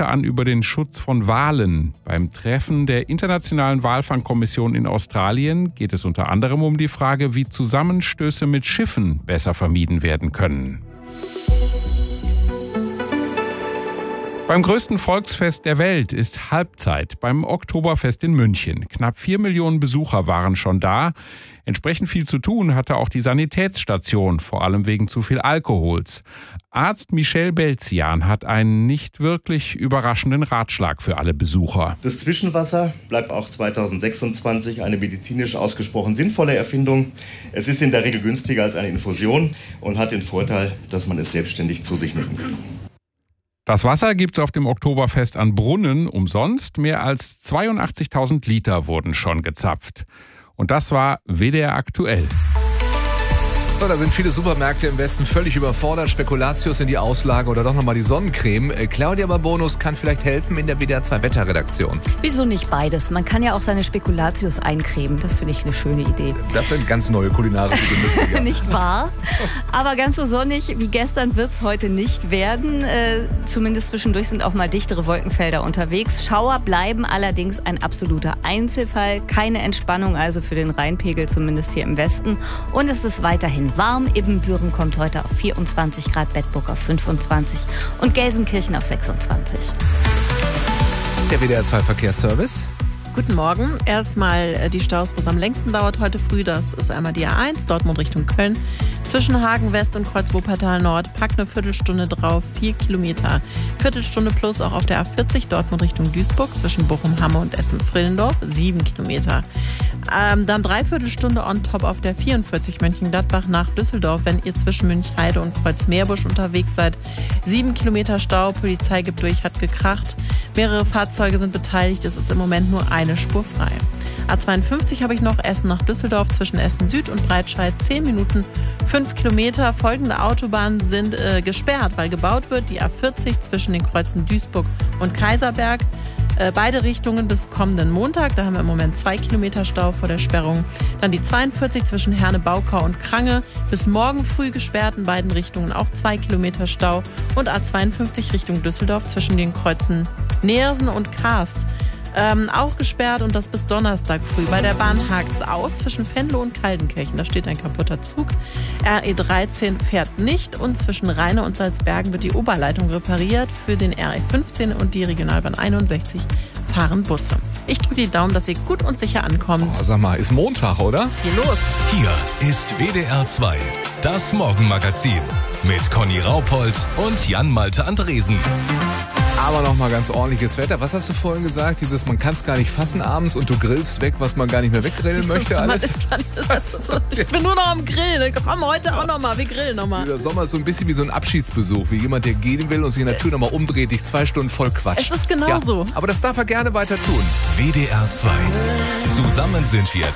heute an über den Schutz von Walen. Beim Treffen der Internationalen Walfangkommission in Australien geht es unter anderem um die Frage, wie Zusammenstöße mit Schiffen besser vermieden werden können. Beim größten Volksfest der Welt ist Halbzeit beim Oktoberfest in München. Knapp 4 Millionen Besucher waren schon da. Entsprechend viel zu tun hatte auch die Sanitätsstation, vor allem wegen zu viel Alkohols. Arzt Michel Belzian hat einen nicht wirklich überraschenden Ratschlag für alle Besucher. Das Zwischenwasser bleibt auch 2026 eine medizinisch ausgesprochen sinnvolle Erfindung. Es ist in der Regel günstiger als eine Infusion und hat den Vorteil, dass man es selbstständig zu sich nehmen kann. Das Wasser gibt's auf dem Oktoberfest an Brunnen umsonst. Mehr als 82.000 Liter wurden schon gezapft. Und das war WDR aktuell. So, da sind viele Supermärkte im Westen völlig überfordert. Spekulatius in die Auslage oder doch nochmal die Sonnencreme. Claudia Babonus kann vielleicht helfen in der WDR 2 Wetterredaktion. Wieso nicht beides? Man kann ja auch seine Spekulatius eincremen. Das finde ich eine schöne Idee. Das sind ganz neue kulinarische Genüsse. Ja. Nicht wahr? Aber ganz so sonnig wie gestern wird es heute nicht werden. Zumindest zwischendurch sind auch mal dichtere Wolkenfelder unterwegs. Schauer bleiben allerdings ein absoluter Einzelfall. Keine Entspannung also für den Rheinpegel, zumindest hier im Westen. Und es ist weiterhin warm. Ibbenbüren kommt heute auf 24 Grad, Bedburg auf 25 und Gelsenkirchen auf 26. Der WDR 2 Verkehrsservice. Guten Morgen. Erstmal die Staus, wo es am längsten dauert heute früh. Das ist einmal die A1, Dortmund Richtung Köln. Zwischen Hagen West und Kreuz Wuppertal Nord. Packt eine Viertelstunde drauf, 4 Kilometer. Viertelstunde plus auch auf der A40, Dortmund Richtung Duisburg. Zwischen Bochum-Hamme und Essen-Frillendorf, 7 Kilometer. Dann Dreiviertelstunde on top auf der 44 Mönchengladbach nach Düsseldorf, wenn ihr zwischen Münchheide und Kreuzmeerbusch unterwegs seid. 7 Kilometer Stau, Polizei gibt durch, hat gekracht. Mehrere Fahrzeuge sind beteiligt, es ist im Moment nur eine Spur frei. A52 habe ich noch, Essen nach Düsseldorf zwischen Essen Süd und Breitscheid 10 Minuten, 5 Kilometer. Folgende Autobahnen sind gesperrt, weil gebaut wird. Die A40 zwischen den Kreuzen Duisburg und Kaiserberg. Beide Richtungen bis kommenden Montag. Da haben wir im Moment 2 Kilometer Stau vor der Sperrung. Dann die 42 zwischen Herne-Baukau und Krange. Bis morgen früh gesperrt in beiden Richtungen auch 2 Kilometer Stau. Und A52 Richtung Düsseldorf zwischen den Kreuzen Neersen und Karst. Auch gesperrt und das bis Donnerstag früh. Bei der Bahn hakt's auch zwischen Venlo und Kaldenkirchen. Da steht ein kaputter Zug. RE13 fährt nicht und zwischen Rheine und Salzbergen wird die Oberleitung repariert. Für den RE15 und die Regionalbahn 61 fahren Busse. Ich drücke die Daumen, dass ihr gut und sicher ankommt. Oh, sag mal, ist Montag, oder? Viel los. Hier ist WDR 2, das Morgenmagazin mit Conny Raupold und Jan-Malte Andresen. Aber noch mal ganz ordentliches Wetter. Was hast du vorhin gesagt? Man kann es gar nicht fassen abends und du grillst weg, was man gar nicht mehr weggrillen möchte. Alles. Ich bin nur noch am Grillen. Komm, heute auch noch mal. Wir grillen noch mal. Der Sommer ist so ein bisschen wie so ein Abschiedsbesuch. Wie jemand, der gehen will und sich in der Tür noch mal umdreht, dich 2 Stunden voll quatscht. Es ist genau so. Aber das darf er gerne weiter tun. WDR 2. Zusammen sind wir